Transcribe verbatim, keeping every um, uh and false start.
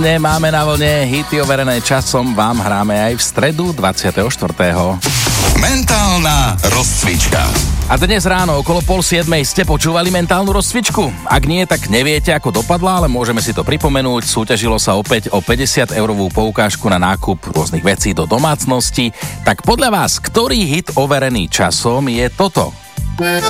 Máme na vlne hity overené časom, vám hráme aj v stredu dvadsiateho štvrtého Mentálna rozcvička. A dnes ráno okolo pol siedmej ste počúvali mentálnu rozcvičku? Ak nie, tak neviete, ako dopadla, ale môžeme si to pripomenúť. Súťažilo sa opäť o päťdesiat eurovú poukážku na nákup rôznych vecí do domácnosti. Tak podľa vás, ktorý hit overený časom je toto?